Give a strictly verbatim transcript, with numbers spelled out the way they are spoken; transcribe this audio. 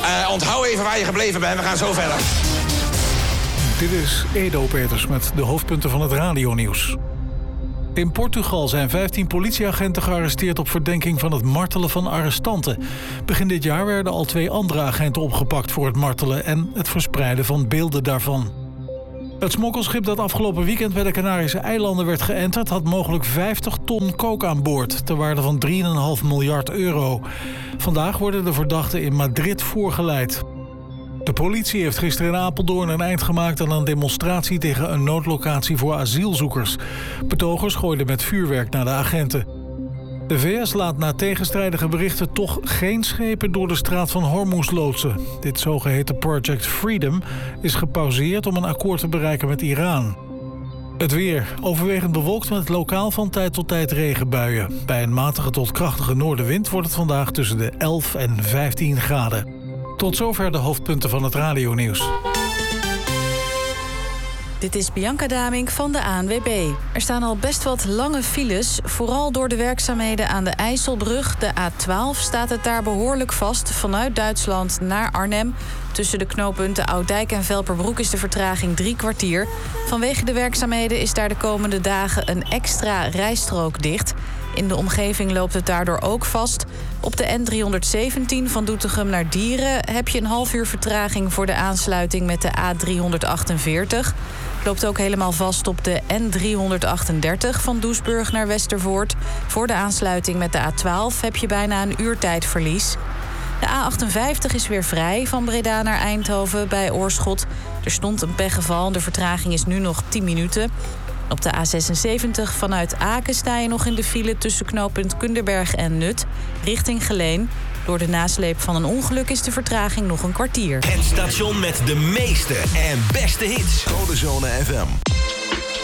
Uh, onthoud even waar je gebleven bent. We gaan zo verder. Dit is Edo Peters met de hoofdpunten van het radionieuws. In Portugal zijn vijftien politieagenten gearresteerd op verdenking van het martelen van arrestanten. Begin dit jaar werden al twee andere agenten opgepakt voor het martelen en het verspreiden van beelden daarvan. Het smokkelschip dat afgelopen weekend bij de Canarische eilanden werd geënterd had mogelijk vijftig ton coke aan boord, ter waarde van drie komma vijf miljard euro. Vandaag worden de verdachten in Madrid voorgeleid. De politie heeft gisteren in Apeldoorn een eind gemaakt aan een demonstratie tegen een noodlocatie voor asielzoekers. Betogers gooiden met vuurwerk naar de agenten. De V S laat na tegenstrijdige berichten toch geen schepen door de straat van Hormuz loodsen. Dit zogeheten Project Freedom is gepauzeerd om een akkoord te bereiken met Iran. Het weer. Overwegend bewolkt met lokaal van tijd tot tijd regenbuien. Bij een matige tot krachtige noordenwind wordt het vandaag tussen de elf en vijftien graden. Tot zover de hoofdpunten van het radionieuws. Dit is Bianca Damink van de A N W B. Er staan al best wat lange files. Vooral door de werkzaamheden aan de IJsselbrug, de A twaalf, staat het daar behoorlijk vast. Vanuit Duitsland naar Arnhem. Tussen de knooppunten Oudijk en Velperbroek is de vertraging drie kwartier. Vanwege de werkzaamheden is daar de komende dagen een extra rijstrook dicht. In de omgeving loopt het daardoor ook vast. Op de N driehonderdzeventien van Doetinchem naar Dieren heb je een half uur vertraging voor de aansluiting met de A driehonderdachtenveertig. Loopt ook helemaal vast op de N driehonderdachtendertig van Doesburg naar Westervoort. Voor de aansluiting met de A twaalf heb je bijna een uur tijdverlies. De A achtenvijftig is weer vrij van Breda naar Eindhoven bij Oorschot. Er stond een pechgeval, de vertraging is nu nog tien minuten. Op de A zesenzeventig vanuit Aken sta je nog in de file tussen knooppunt Kunderberg en Nut, richting Geleen. Door de nasleep van een ongeluk is de vertraging nog een kwartier. Het station met de meeste en beste hits. Codezone F M.